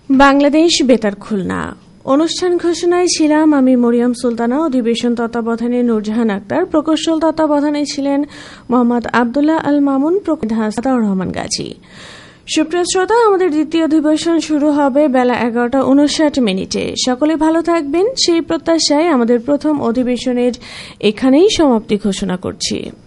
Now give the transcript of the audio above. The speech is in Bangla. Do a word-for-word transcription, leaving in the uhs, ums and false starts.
বাংলাদেশ বেতার খুলনা। অনুষ্ঠান ঘোষণায় ছিলাম আমি মরিয়ম সুলতানা। অধিবেশন তত্ত্বাবধানে নূরজাহান আক্তার, প্রকৌশল তত্ত্বাবধানে ছিলেন মোহাম্মদ আবদুল্লাহ আল মামুন, হাসান রহমান গাজী। সুপ্রিয় শ্রোতা, আমাদের দ্বিতীয় অধিবেশন শুরু হবে বেলা এগারোটা উনষাট মিনিটে। সকলে ভালো থাকবেন সেই প্রত্যাশায় আমাদের প্রথম অধিবেশনের এখানেই সমাপ্তি ঘোষণা করছি।